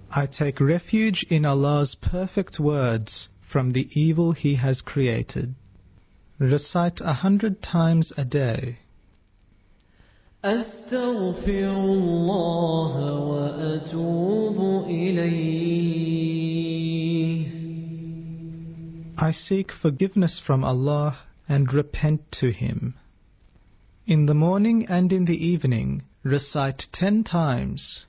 I take refuge in Allah's perfect words from the evil He has created. Recite 100 times a day. أستغفر الله وأتوب إليه. I seek forgiveness from Allah and repent to Him. In the morning and in the evening, recite 10 times.